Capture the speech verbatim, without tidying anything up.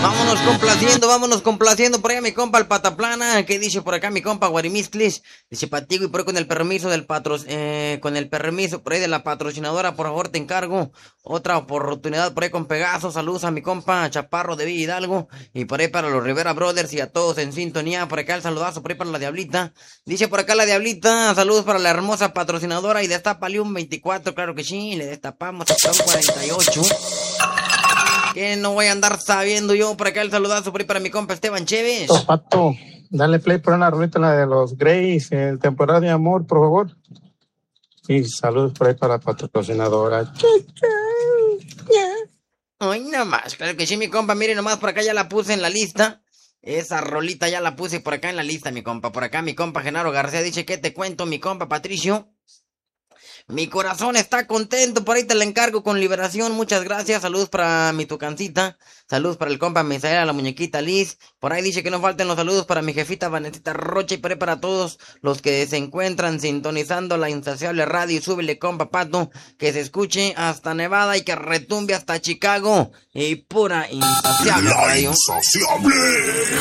Vámonos complaciendo, vámonos complaciendo por allá mi compa el Pataplana, que dice por acá mi compa Guarimisclis, dice Patigo y por ahí con el permiso del patro, eh, con el permiso por ahí de la patrocinadora, por favor te encargo otra oportunidad por ahí con Pegaso, saludos a mi compa Chaparro de Villa Hidalgo y por ahí para los Rivera Brothers y a todos en sintonía, por acá el saludazo por ahí para la Diablita, dice por acá la Diablita, saludos para la hermosa patrocinadora y destapale un veinticuatro, claro que sí, le destapamos hasta un cuarenta y ocho. Que no voy a andar sabiendo yo por acá el saludazo por ahí para mi compa Esteban Chévez. Oh, Pato, dale play por una rolita, la de los Grays, el temporada de amor, por favor. Y saludos por ahí para la patrocinadora. Ay, nada más, claro que sí, mi compa, mire nomás, por acá ya la puse en la lista. Esa rolita ya la puse por acá en la lista, mi compa. Por acá mi compa Genaro García dice, ¿qué te cuento, mi compa Patricio? Mi corazón está contento, por ahí te la encargo con Liberación, muchas gracias, saludos para mi tucancita, saludos para el compa Misael, la muñequita Liz, por ahí dice que no falten los saludos para mi jefita Vanesita Rocha y por ahí para todos los que se encuentran sintonizando la insaciable radio y súbele compa Pato, que se escuche hasta Nevada y que retumbe hasta Chicago y pura insaciable La radio. insaciable